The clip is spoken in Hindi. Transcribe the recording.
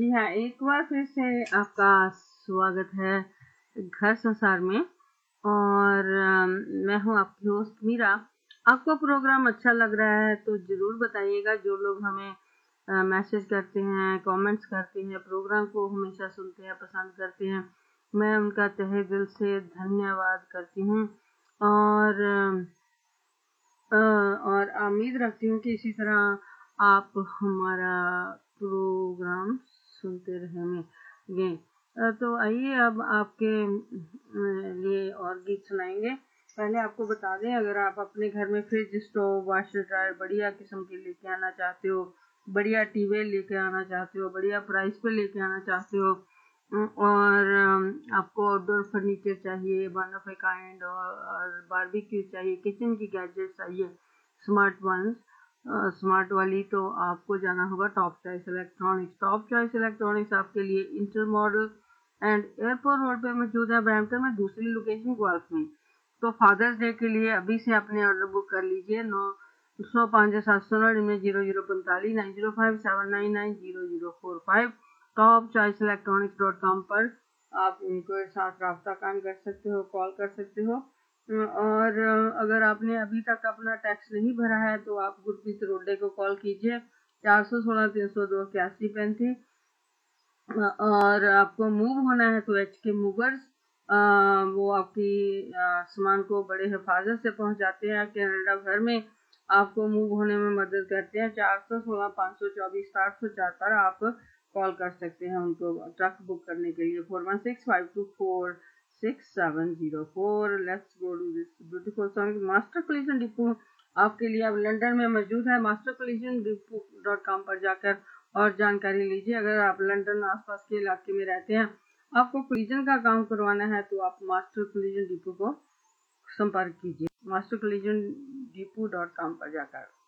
जी हाँ, एक बार फिर से आपका स्वागत है घर संसार में। और मैं हूँ आपकी होस्ट मीरा। आपको प्रोग्राम अच्छा लग रहा है तो ज़रूर बताइएगा। जो लोग हमें मैसेज करते हैं, कमेंट्स करते हैं, प्रोग्राम को हमेशा सुनते हैं, पसंद करते हैं, मैं उनका तहे दिल से धन्यवाद करती हूँ। और और उम्मीद रखती हूँ कि इसी तरह आप हमारा प्रोग्राम सुनते रहेंगे। तो आइए अब आपके लिए और गीत सुनाएंगे। पहले आपको बता दें, अगर आप अपने घर में फ्रिज, स्टोव, वाशर ड्रायर बढ़िया किस्म के लेके आना चाहते हो, बढ़िया टीवे लेके आना चाहते हो, बढ़िया प्राइस पे लेके आना चाहते हो, और आपको आउटडोर फर्नीचर चाहिए, वन ऑफ ए काइंड, और बारबेक्यू चाहिए, किचन की गैजेट चाहिए, स्मार्ट वंस, स्मार्ट वाली, तो आपको जाना होगा top choice electronics. Top choice electronics आपके लिए inter model and airport road पे मौजूद है, ब्रैम्पटन में। दूसरी लोकेशन गुआल्फ में। तो फादर्स डे के लिए अभी से अपने ऑर्डर बुक कर लीजिए। 905-790-0045-799-0045 topchoiceelectronics.com पर आप उनके साथ राब्ता कायम कर सकते हो, कॉल कर सकते हो। और अगर आपने अभी तक अपना टैक्स नहीं भरा है तो आप गुरप्रीत रोडे को कॉल कीजिए, 416-302-8135। और आपको मूव होना है तो HK मूवर्स, वो आपकी सामान को बड़े हिफाजत से पहुंचाते हैं कनाडा भर में। आपको मूव होने में मदद करते हैं। 416-524-704 पर आप कॉल कर सकते हैं उनको ट्रक बुक करने के लिए। 4165246704। Let's go to this beautiful song. Master collision depot आपके लिए अब लंदन में मौजूद है। mastercollisiondipo.com पर जाकर और जानकारी लीजिए। अगर आप लंदन आसपास के इलाके में रहते हैं, आपको कोलिजन का काम करवाना है, तो आप मास्टर कोलिजन डिपो को संपर्क कीजिए, mastercollisiondipo.com पर जाकर।